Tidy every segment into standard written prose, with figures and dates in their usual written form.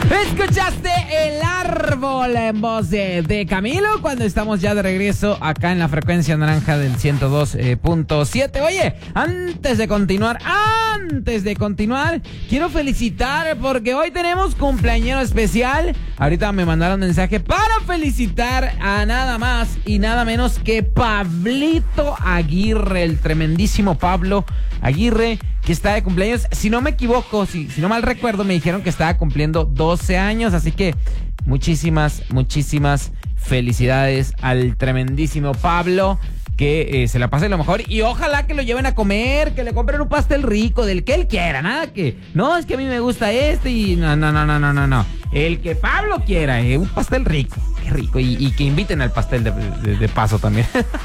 Escuchaste El Árbol en voz de Camilo cuando estamos ya de regreso acá en la frecuencia naranja del 102.7. Oye, antes de continuar, quiero felicitar porque hoy tenemos cumpleañero especial. Ahorita me mandaron mensaje para felicitar a nada más y nada menos que Pablito Aguirre, el tremendísimo Pablo Aguirre, que está de cumpleaños. Si no me equivoco, si no mal recuerdo, me dijeron que estaba cumpliendo 12 años, así que muchísimas felicidades al tremendísimo Pablo, que se la pase lo mejor y ojalá que lo lleven a comer, que le compren un pastel rico, del que él quiera, nada que, no, es que a mí me gusta este y no, el que Pablo quiera, un pastel rico, qué rico, y que inviten al pastel de paso también.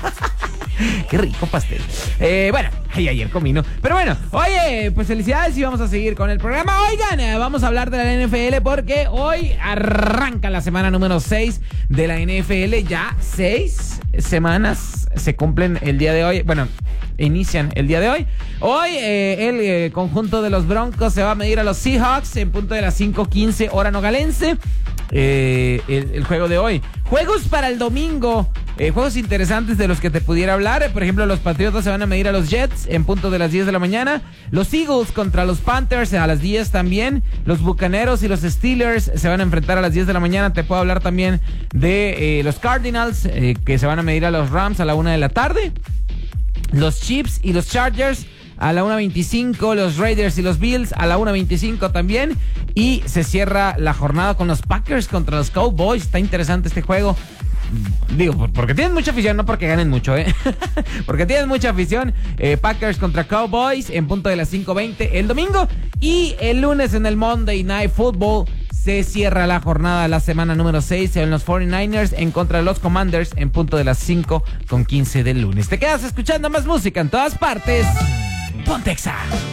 Qué rico pastel. Bueno, ayer comí, ¿no? Pero bueno, oye, pues felicidades y vamos a seguir con el programa. Oigan, vamos a hablar de la NFL porque hoy arranca la semana número 6 de la NFL. Ya 6 semanas se cumplen el día de hoy. Bueno, inician el día de hoy. Hoy el conjunto de los Broncos se va a medir a los Seahawks en punto de las 5:15 hora nogalense. El juego de hoy. Juegos para el domingo. Juegos interesantes de los que te pudiera hablar. Por ejemplo, los Patriotas se van a medir a los Jets en punto de las 10 de la mañana. Los Eagles contra los Panthers a las 10 también. Los Bucaneros y los Steelers se van a enfrentar a las 10 de la mañana. Te puedo hablar también de los Cardinals que se van a medir a los Rams a la 1 de la tarde. Los Chiefs y los Chargers a la 1:25, los Raiders y los Bills a la 1:25 también. Y se cierra la jornada con los Packers contra los Cowboys. Está interesante este juego. Digo, porque tienen mucha afición, no porque ganen mucho, porque tienen mucha afición. Packers contra Cowboys en punto de las 5:20 el domingo. Y el lunes en el Monday Night Football se cierra la jornada, la semana número 6 en los 49ers en contra de los Commanders en punto de las 5:15 del lunes. Te quedas escuchando más música en todas partes. Ponte Exa.